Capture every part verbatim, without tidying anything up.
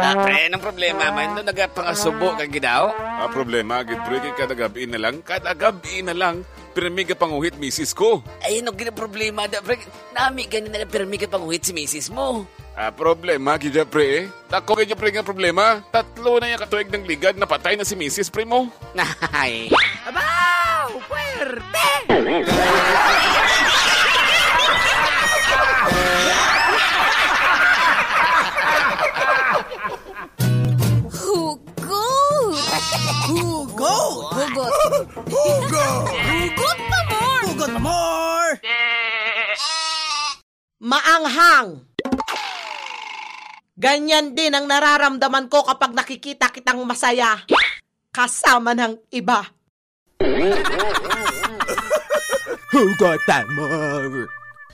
Ah, pre, anong problema man? Nung nagapangasubo kang gidaw? Ah, problema, gid pre, kay kada gabi na lang, kada gabi na lang, pirmi ka panguhit misis ko. Ay, ano gina problema da, pre? Nami ganin na pirmi ka panguhit si misis mo. Ah, problema, gid pre, eh. Tako kay pre nga problema. Tatlo na yung katuig ng ligad, napatay na si misis pre mo. Ay. Abaw! Puwerte! Hugot! Hugot! Hugot! Hugot pa more! Hugot pa more! Maanghang! Ganyan din ang nararamdaman ko kapag nakikita kitang masaya kasama ng iba. Hugot pa more!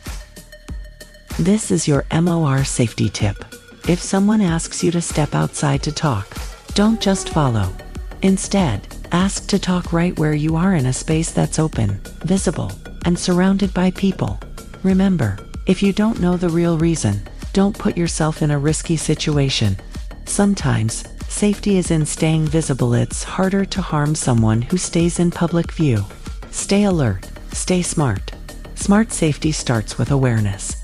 This is your M O R safety tip. If someone asks you to step outside to talk, don't just follow. Instead, ask to talk right where you are in a space that's open, visible, and surrounded by people. Remember, if you don't know the real reason, don't put yourself in a risky situation. Sometimes, safety is in staying visible. It's harder to harm someone who stays in public view. Stay alert, stay smart. Smart safety starts with awareness.